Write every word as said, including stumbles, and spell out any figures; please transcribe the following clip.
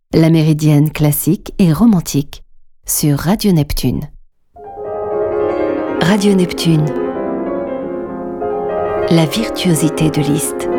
La Méridienne classique et romantique sur Radio Neptune. Radio Neptune. La virtuosité de Liszt.